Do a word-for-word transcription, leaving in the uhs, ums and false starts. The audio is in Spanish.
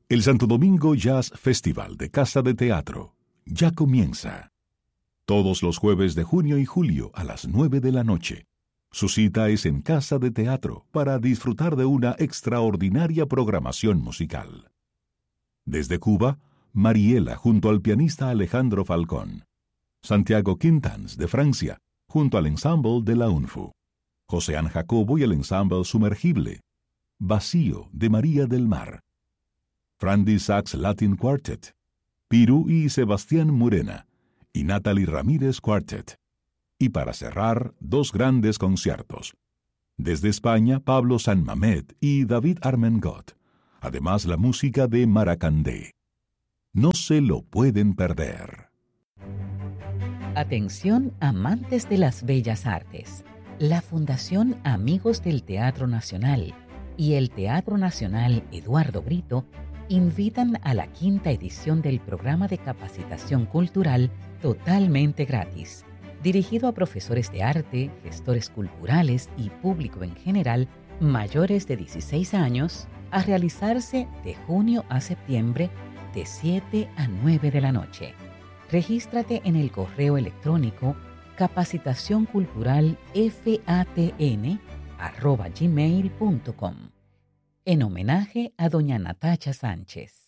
El Santo Domingo Jazz Festival de Casa de Teatro ya comienza. Todos los jueves de junio y julio a las nueve de la noche. Su cita es en Casa de Teatro para disfrutar de una extraordinaria programación musical. Desde Cuba, Mariela junto al pianista Alejandro Falcón. Santiago Quintans de Francia junto al ensemble de la U N F U. José An Jacobo y el ensemble Sumergible. Vacío de María del Mar. Frandy Sax Latin Quartet. Pirú y Sebastián Murena. Y Natalie Ramírez Quartet. Y para cerrar, dos grandes conciertos. Desde España, Pablo Sanmamet y David Armengot. Además, la música de Maracandé. No se lo pueden perder. Atención, amantes de las bellas artes. La Fundación Amigos del Teatro Nacional y el Teatro Nacional Eduardo Brito invitan a la quinta edición del programa de capacitación cultural totalmente gratis, dirigido a profesores de arte, gestores culturales y público en general mayores de dieciséis años, a realizarse de junio a septiembre de siete a nueve de la noche. Regístrate en el correo electrónico capacitacionculturalfatn arroba gmail punto com en homenaje a doña Natacha Sánchez.